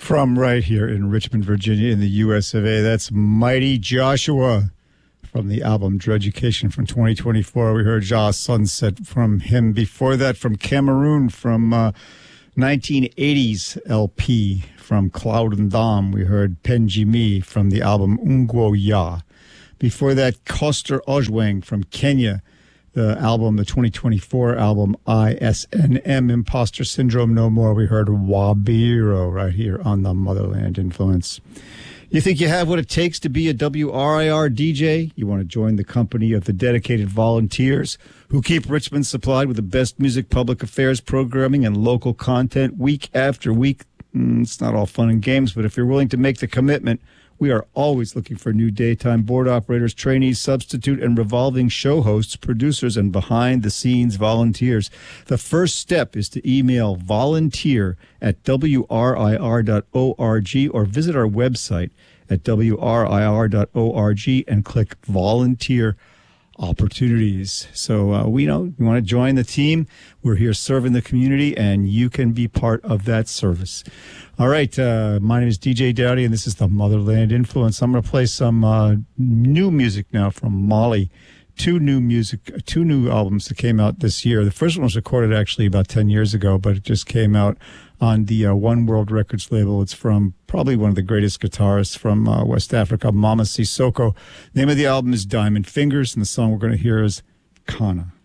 From right here in Richmond, Virginia, in the U.S. of A. That's Mighty Joshua from the album Dredgecation from 2024. We heard Ja Sunset from him. Before that, from Cameroon, from 1980s LP from Cloud and Dom, we heard Penjimi from the album Ungwo Ya. Before that, Koster Ojwang from Kenya, the 2024 album ISNM, Imposter Syndrome No More. We heard Wabiro right here on the Motherland Influence. You think you have what it takes to be a WRIR DJ? You want to join the company of the dedicated volunteers who keep Richmond supplied with the best music, public affairs programming, and local content week after week. It's not all fun and games, but if you're willing to make the commitment, we are always looking for new daytime board operators, trainees, substitute, and revolving show hosts, producers, and behind-the-scenes volunteers. The first step is to email volunteer@wrir.org or visit our website at wrir.org and click Volunteer Opportunities. So we know you want to join the team. We're here serving the community, and you can be part of that service. All right, my name is DJ Dowdy, and this is the Motherland Influence. I'm going to play some new music now from Mali. Two new albums that came out this year. The first one was recorded actually about 10 years ago, but it just came out on the One World Records label. It's from probably one of the greatest guitarists from West Africa, Mama Sissoko. The name of the album is Diamond Fingers, and the song we're going to hear is Kana.